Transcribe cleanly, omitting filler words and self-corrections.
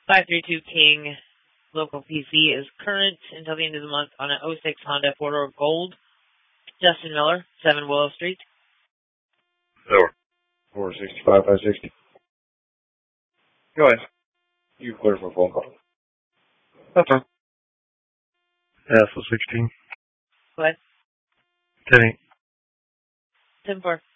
532 King local PC is current until the end of the month on an '06 Honda 4-door Gold. Justin Miller, 7 Willow Street. Over. 465, 560. Go ahead. You clear for a phone call. That's fine. Yeah, so 16. Go ahead. 10-8. 10-4.